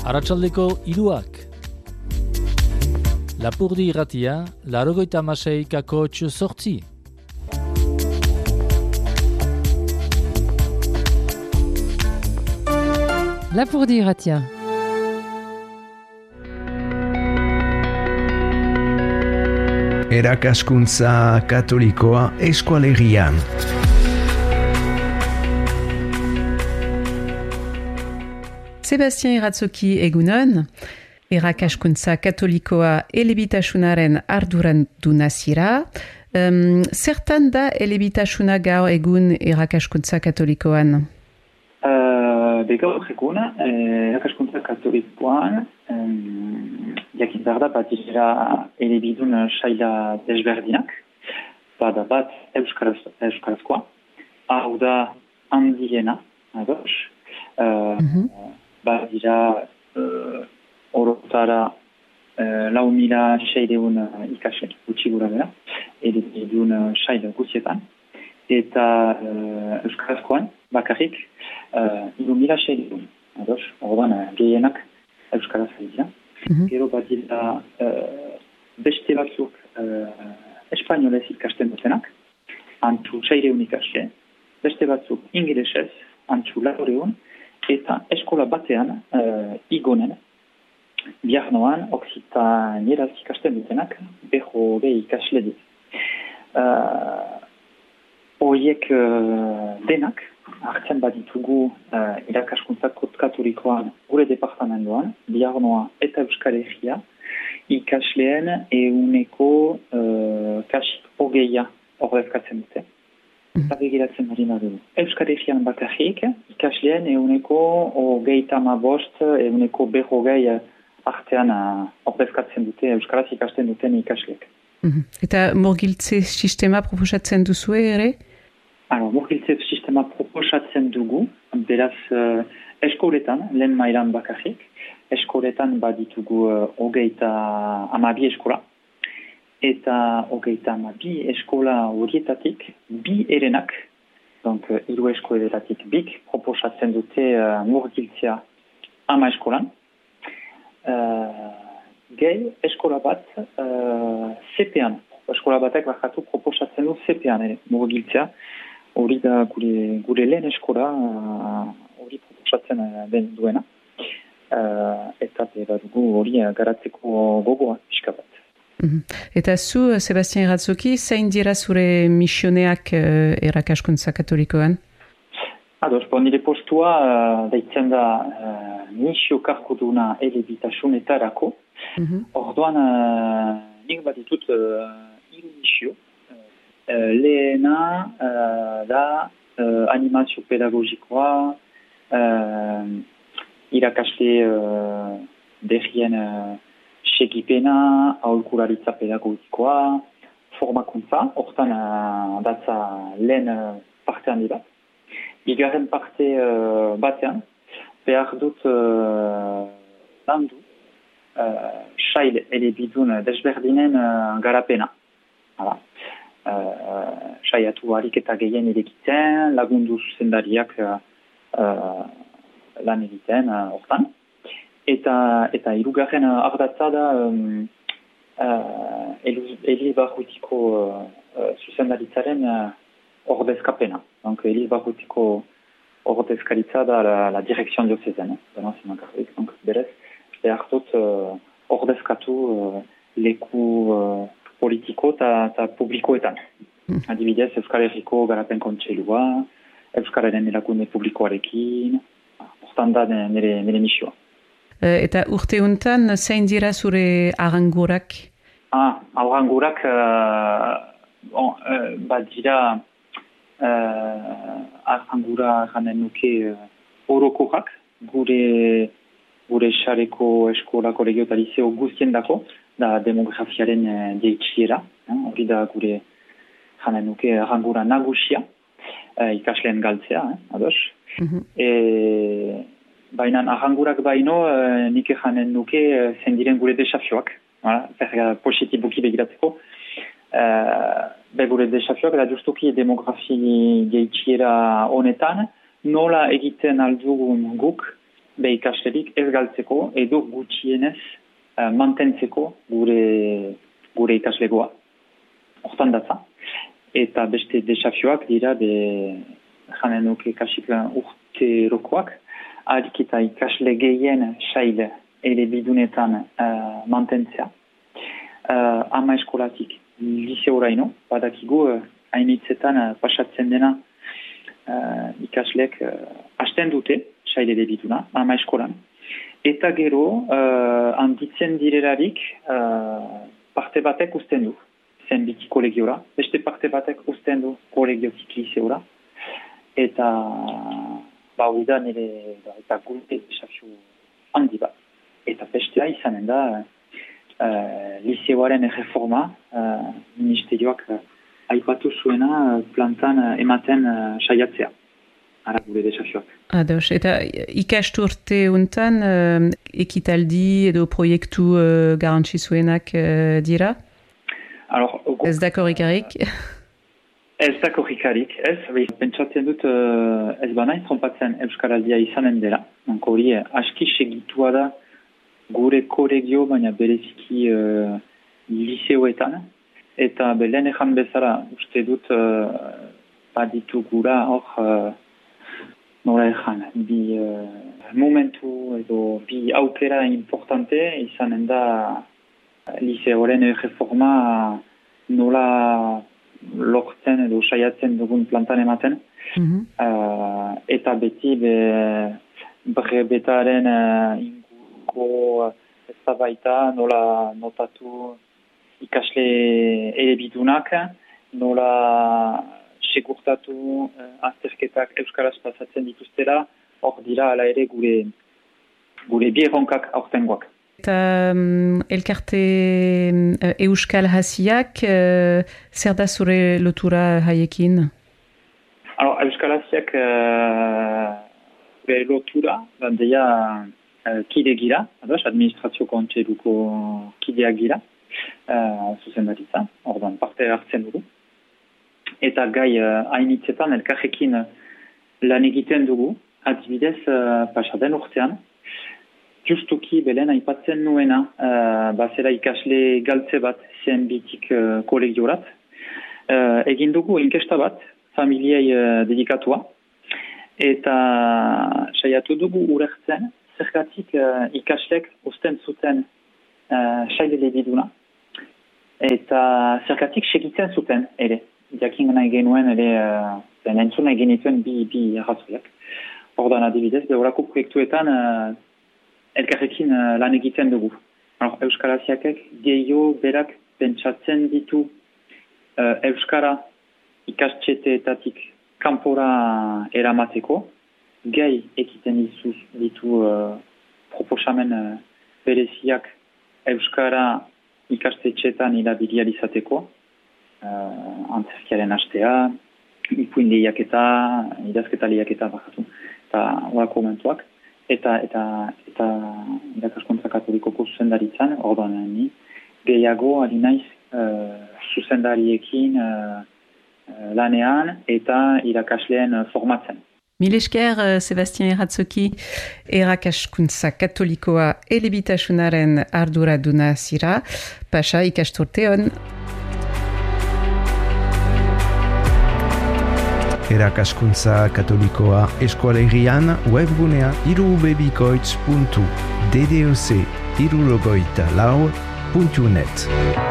Arratsaldeko 3:00. Lapurdi irratia, 96,8. Lapurdi irratia. Erakaskuntza katolikoa eskualerian. Sebastian Iratzoki egunon, erakaskuntza katolikoa elebitasunaren arduraduna zira. Zertan da elebitasuna gaur egun erakaskuntza katolikoan? Gaur egun, erakaskuntza katolikoan, jakin behar da bat dira elebidun saila desberdinak, bada bat euskarazkoa, hau da handiena, ados, bat dira orotara 4.600 ikasle gutxi gura bera, elebidun saila guztietan, eta euskarazkoan bakarrik 3.600, ados, orduan gehienak euskaraz dira. Gero bat dira beste batzuk espainolez ikasten dutenak, antzu 600 ikasle, beste batzuk ingelesez, antzu 400, eta eskola batean igonen, biarnoan oksitanieraz ikasten dutenak, 100 ikasle dit. Horiek denak, hartzen baditugu irakaskuntza katolikoan gure departamentoan, biarnoa eta Euskal Herria, ikasleen ehuneko kasik 20 ordezkatzen dute. Eta begiratzen marina dugu. Euskal Herrian bakarrik, ikasleen ehuneko 35, ehuneko 120 artean ordezkatzen dute Euskaraz ikasten duten ikasleek. Eta murgiltze sistema proposatzen duzue ere? Murgiltze sistema proposatzen dugu, beraz eskoletan, lehen mailan bakarrik, eskoletan baditugu 32 eskola, eta 32 eskola horietatik, bi erenak, donc 3 eskoletatik bik, proposatzen dute murgiltzea 10 eskolan, gehi eskola bat CP-an, eskola batek bakatu proposatzen du CP-an murgiltzea, hori da gure lehen eskola hori proposatzen den duena, eta dugu hori garatzeko gogoa pixka bat. Eta zu, Sebastian Iratzoki, zein dira zure misioneak erakaskuntza katolikoan? Nire postua deitzen da misio karguduna elebitasunetarako. Orduan, nik bat ditut 3 misio. Lehena da animazio pedagogikoa, irakasle berrien segipena, aholkularitza pedagogikoa, formakuntza, hortan datza lehen parte handi bat. Bigarren parte batean, behar dut landu sail elebidun desberdinen garapena. Saiatu harik eta gehien irekitzen, lagundu zuzendariak lan egiten hortan. Eta hirugarren ardatza da Eliz Barrutiko zuzendaritzaren ordezkapena. Donc Eliz Barrutiko ordezkaritza da la direction diocésaine. Donc berez, behar dut ordezkatu leku politiko eta publikoetan. Adibidez, Euskal Herriko garapen kontseilua, Euskararen erakunde publikoarekin, hortan da nire misioa. Eta urte honetan, zein dira zure arangurak? Arangurak bat dira arangura janen nuke orokorak, gure xareko eskola kolegio eta liceo guztien dako, da demografiaren jeitsiera, hori da gure janen nuke arangura nagusia, ikasleen galtzea, ados. Baina arangurak baino nik janen nuke zen diren gure desafioak, positiboki begiratzeko. Gure desafioak da justuki demografi jeitsiera honetan, nola egiten aldugun guk ikaslerik ez galtzeko edo gutxienez mantentzeko gure ikaslegoa. Hortan datza. Eta beste desafioak dira janen nuke kasik urterokoak, ahalik eta ikasle gehien sail elebidunetan mantentzea. Ama eskolatik liseoraino, badakigu hainitzetan pasatzen dena ikaslek hasten dute sail elebiduna, ama eskolan. Eta gero, handitzen direlarik parte batek usten du, zenbiki kolegiora, beste parte batek usten du kolegiotik liseora. Eta hori da nire eta gure desafio handi bat. Eta bestea izanen da liseoaren reforma ministerioak aipatu zuena plantan ematen saiatzea. Ara gure desafioak. Ados, eta ikasturte untan ekitaldi edo proiektu garantzizuenak dira? Ez da korrikarik? Ez da korrikarik, ez. Pentsatzen dut ez banaiz trompatzen Euskaraldia izanen dela. Hori aski segitua da gure kolegio, baina bereziki liseoetan. Eta lehen ejan bezala uste dut baditugura hor nola ejan, bi momentu edo bi aukera importante izanen da liseoaren reforma nola lortzen edo saiatzen dugun plantan ematen. Eta beti brebetaren inguruko eztabaida nola notatu ikasle elebidunak, nola segurtatu azterketak euskaraz pasatzen dituztela, hor dira ala ere gure bi erronkak aurtengoak. Eta elkarte euskal hasiak, zer da zure lotura haiekin? Euskal hasiak zure lotura, bandeia kide gira, administrazio kontseiluko kideak gira, zuzendaritza, ordan parte hartzen dugu. Eta gai hainitzetan elkarrekin lan egiten dugu, adibidez pasaden urtean, justuki belen aipatzen nuena, bazera ikasle galtze bat zenbitik kolegiorat. Egin dugu inkesta bat, familiei dedikatua, eta saiatu dugu urertzen, zergatik ikaslek usten zuten sail elebiduna, eta zergatik segitzen zuten ere. Jakin nahi genuen ere, entzun nahi genituen bi arrazoiak. Ordan adibidez, behorako proiektuetan elkarrekin lan egiten dugu. Euskal Hasiakek gehiago berak pentsatzen ditu Euskara ikastxeteetatik kanpora eramateko, gai ekiten ditu proposamen bereziak Euskara ikastetxeetan hilabilial izateko, antzerkiaren hastea, ipuin lehiaketa, idazketa lehiaketa bakatu, eta horako momentuak. Eta irakaskuntza katolikoko zuzendaritzan, orduan ni, gehiago ari naiz zuzendariekin lanean eta irakasleen formatzen. Mil esker, Sebastien Eratzoki, Irakaskuntza Katolikoa elebitasunaren arduraduna zira, pasa ikasturte on. Irakaskuntza Katolikoa Eskoalegian webgunea irubebikoitz.ddc irurogojtalau.net